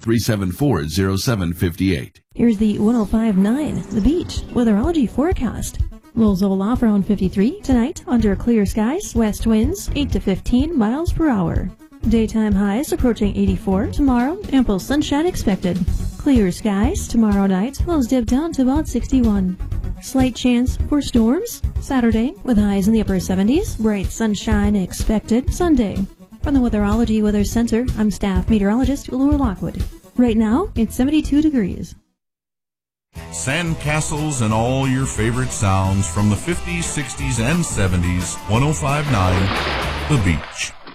374-0758. Here's the 105.9 The Beach weatherology forecast. Lows level off around 53 tonight under clear skies. West winds 8 to 15 miles per hour. Daytime highs approaching 84 tomorrow. Ample sunshine expected. Clear skies tomorrow night. Lows dip down to about 61. Slight chance for storms Saturday with highs in the upper 70s. Bright sunshine expected Sunday. From the Weatherology Weather Center, I'm staff meteorologist Laura Lockwood. Right now, it's 72 degrees. Sandcastles and all your favorite sounds from the 50s, 60s, and 70s. 105.9 The Beach.